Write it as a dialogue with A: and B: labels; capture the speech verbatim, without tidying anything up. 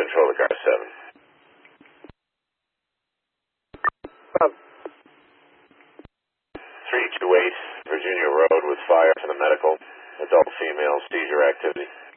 A: control the car seven.
B: Uh,
A: three two eight Virginia Road with fire for the medical. Adult female seizure activity.